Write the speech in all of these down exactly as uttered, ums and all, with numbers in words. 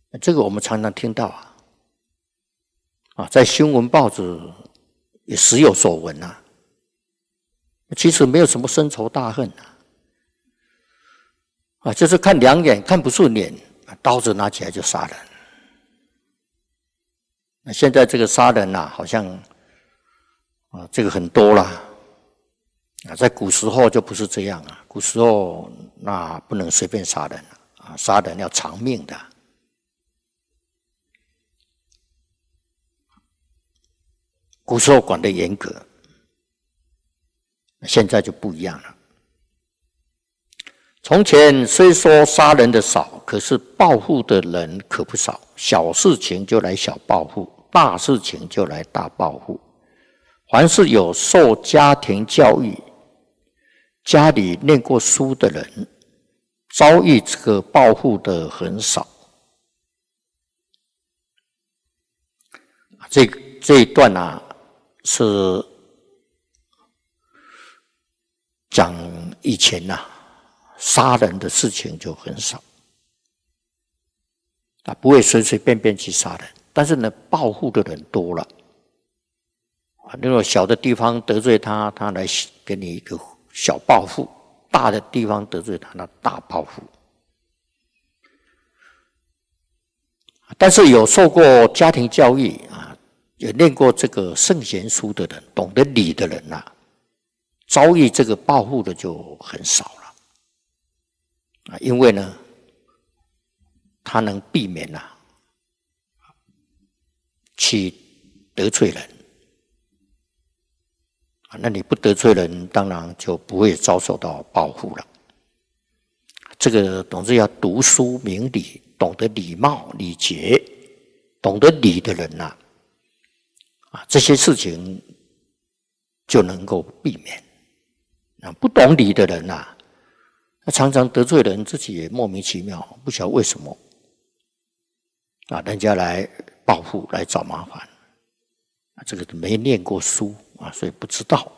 这个我们常常听到啊，啊，在新闻报纸也时有所闻啊。其实没有什么深仇大恨啊，啊，就是看两眼看不顺眼，刀子拿起来就杀人。那现在这个杀人啊，好像啊，这个很多啦。啊，在古时候就不是这样啊，古时候那不能随便杀人啊，杀人要偿命的。古时候管得严格，现在就不一样了。从前虽说杀人的少，可是报复的人可不少。小事情就来小报复，大事情就来大报复。凡是有受家庭教育、家里念过书的人，遭遇这个报复的很少。这这一段啊，是讲以前呐、啊，杀人的事情就很少，啊，不会随随便便去杀人。但是呢，报复的人多了，啊，如果小的地方得罪他，他来给你一个小报复；大的地方得罪他，那大报复。但是有受过家庭教育啊，也念过这个圣贤书的人，懂得礼的人啊，遭遇这个报复的就很少了啊，因为呢，他能避免啊去得罪人啊，那你不得罪人，当然就不会遭受到报复了。这个总之要读书明理，懂得礼貌礼节，懂得礼的人呐、啊，啊，这些事情就能够避免。啊，不懂礼的人呐、啊，他常常得罪人，自己也莫名其妙，不晓得为什么啊，人家来报复，来找麻烦，啊，这个没念过书啊，所以不知道。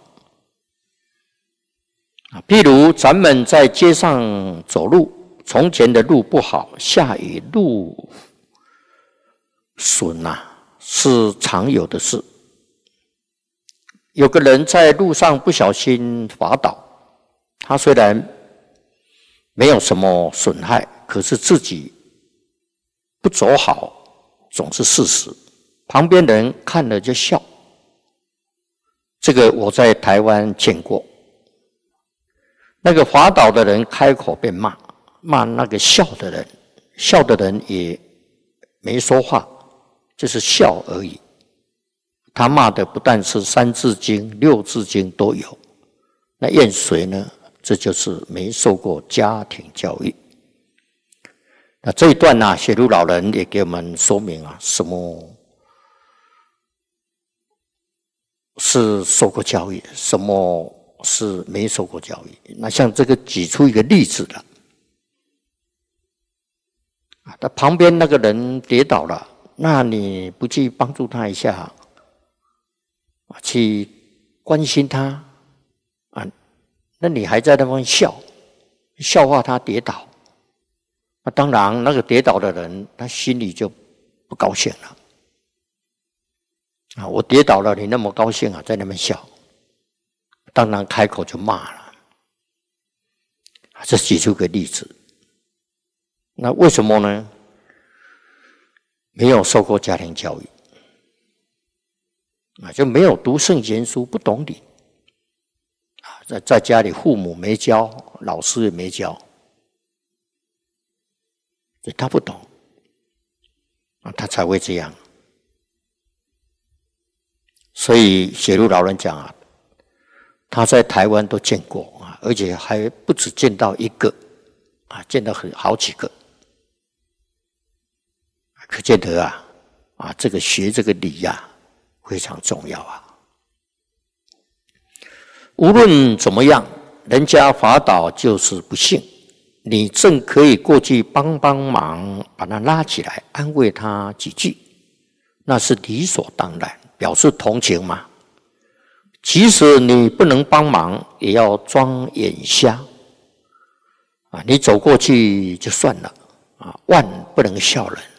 啊，譬如咱们在街上走路，从前的路不好，下雨路损啊，是常有的事。有个人在路上不小心滑倒，他虽然没有什么损害，可是自己不走好总是事实，旁边人看了就笑。这个我在台湾见过，那个滑倒的人开口便骂，骂那个笑的人，笑的人也没说话，就是笑而已。他骂的不但是三字经、六字经都有，那怨谁呢？这就是没受过家庭教育。那这一段呢、啊，写如老人也给我们说明啊，什么是受过教育，什么是没受过教育。那像这个举出一个例子了，啊，他旁边那个人跌倒了，那你不去帮助他一下？去关心他啊，那你还在那方笑，笑话他跌倒，那当然那个跌倒的人他心里就不高兴了啊！我跌倒了，你那么高兴啊，在那边笑，当然开口就骂了。这举出个例子，那为什么呢？没有受过家庭教育。啊，就没有读圣贤书，不懂礼啊，在在家里父母没教，老师也没教，所以他不懂啊，他才会这样。所以写如老人讲啊，他在台湾都见过啊，而且还不止见到一个啊，见到很好几个，可见得啊啊，这个学这个礼呀、啊。非常重要啊！无论怎么样，人家滑倒就是不幸，你正可以过去帮帮忙，把他拉起来，安慰他几句，那是理所当然，表示同情嘛。即使你不能帮忙，也要装眼瞎啊！你走过去就算了啊，万不能笑人。